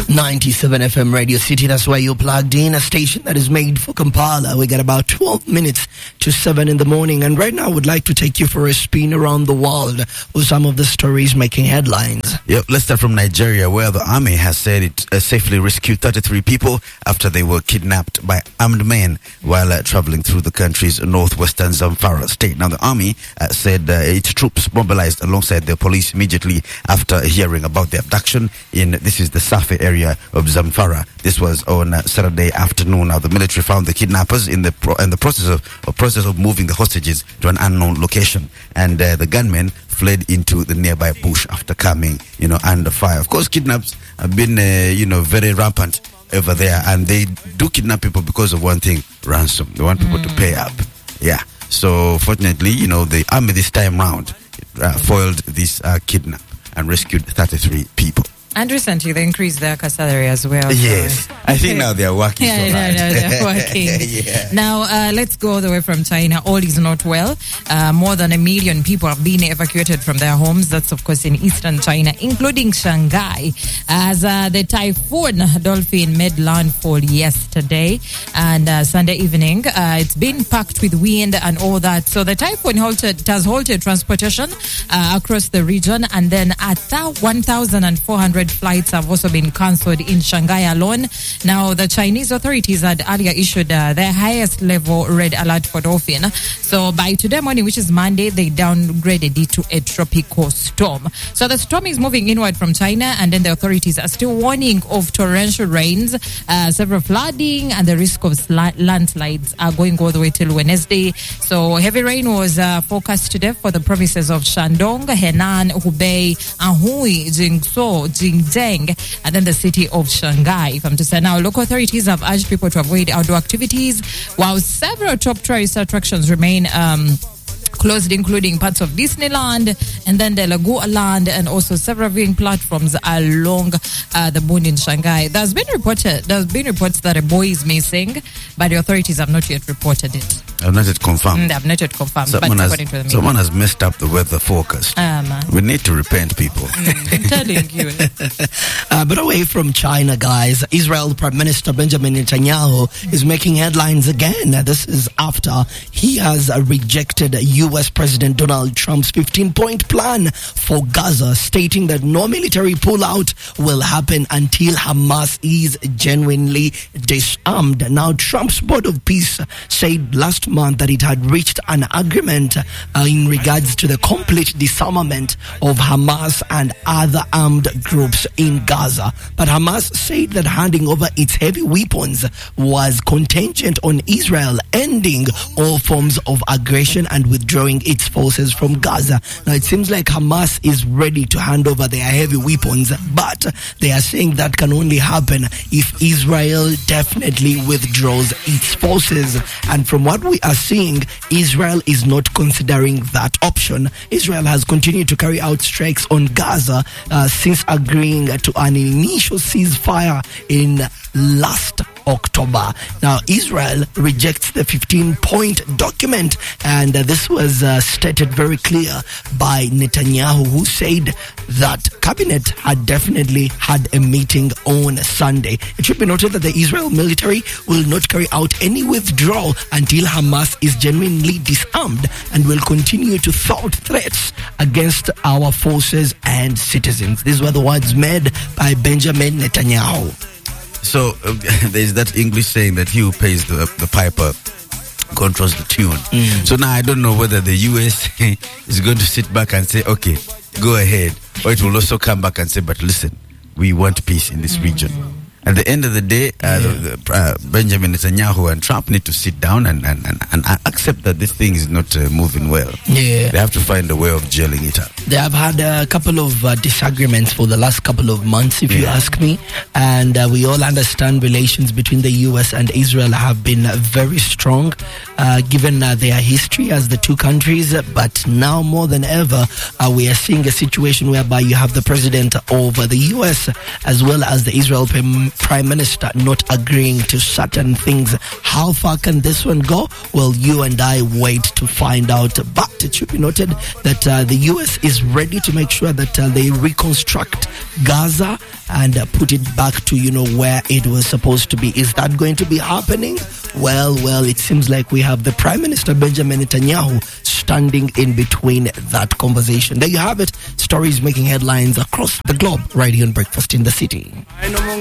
97 FM Radio City, that's where you're plugged in, a station that is made for Kampala. We got about 12 minutes to 7 in the morning, and right now I would like to take you for a spin around the world with some of the stories making headlines. Yep, let's start from Nigeria, where the army has said it safely rescued 33 people after they were kidnapped by armed men while traveling through the country's northwestern Zamfara state. Now, the army said its troops mobilized alongside the police immediately after hearing about the abduction this is the Safi area of Zamfara. This was on Saturday afternoon. Now, the military found the kidnappers in the process of moving the hostages to an unknown location, and the gunmen fled into the nearby bush after coming, under fire. Of course, kidnaps have been, very rampant over there, and they do kidnap people because of one thing: ransom. They want people to pay up. Yeah. So, fortunately, the army this time round foiled this kidnap and rescued 33 people. And recently they increased their salary as well. Yes. I think now they are working so hard. They're working. Yeah. Now, let's go all the way from China. All is not well. More than 1 million people have been evacuated from their homes. That's, of course, in eastern China, including Shanghai, as the typhoon Dolphin made landfall yesterday and Sunday evening. It's been packed with wind and all that. So the typhoon has halted transportation across the region, and then 1,400 flights have also been cancelled in Shanghai alone. Now, the Chinese authorities had earlier issued their highest level red alert for Dolphin. So by today morning, which is Monday, they downgraded it to a tropical storm. So the storm is moving inward from China, and then the authorities are still warning of torrential rains, several flooding, and the risk of landslides are going all the way till Wednesday. So heavy rain was forecast today for the provinces of Shandong, Henan, Hubei, Anhui, Jiangsu, Jingzheng, and then the city of Shanghai. If I'm to say now, local authorities have urged people to avoid outdoor activities, while several top tourist attractions remain closed, including parts of Disneyland and then the Legoland, and also several viewing platforms along the moon in Shanghai. There's been reports that a boy is missing, but the authorities have not yet reported it. Have not yet confirmed. They have not yet confirmed. Someone has messed up the weather forecast. We need to repent, people. I'm telling you. But away from China, guys, Israel Prime Minister Benjamin Netanyahu is making headlines again. This is after he has rejected U.S. President Donald Trump's 15-point plan for Gaza, stating that no military pullout will happen until Hamas is genuinely disarmed. Now, Trump's Board of Peace said last month that it had reached an agreement in regards to the complete disarmament of Hamas and other armed groups in Gaza. But Hamas said that handing over its heavy weapons was contingent on Israel ending all forms of aggression and withdrawing its forces from Gaza. Now, it seems like Hamas is ready to hand over their heavy weapons, but they are saying that can only happen if Israel definitely withdraws its forces. And from what we are seeing, Israel is not considering that option. Israel has continued to carry out strikes on Gaza since agreeing to an initial ceasefire in last October. Now, Israel rejects the 15-point document, and this was stated very clear by Netanyahu, who said that cabinet had definitely had a meeting on Sunday. It should be noted that the Israel military will not carry out any withdrawal until Hamas is genuinely disarmed, and will continue to thwart threats against our forces and citizens. These were the words made by Benjamin Netanyahu. So there's that English saying that he who pays the piper controls the tune. So now I don't know whether the US is going to sit back and say, okay, go ahead, or it will also come back and say, but listen, we want peace in this region. At the end of the day, Benjamin Netanyahu and Trump need to sit down and accept that this thing is not moving well. Yeah. They have to find a way of gelling it up. They have had a couple of disagreements for the last couple of months, if you ask me. And we all understand relations between the US and Israel have been very strong, given their history as the two countries. But now more than ever, we are seeing a situation whereby you have the president of the US as well as the Israel Prime Minister not agreeing to certain things. How far can this one go? Well, you and I wait to find out. But it should be noted that the US is ready to make sure that they reconstruct Gaza and put it back to, where it was supposed to be. Is that going to be happening? Well, it seems like we have the Prime Minister Benjamin Netanyahu standing in between that conversation. There you have it. Stories making headlines across the globe right here on Breakfast in the City.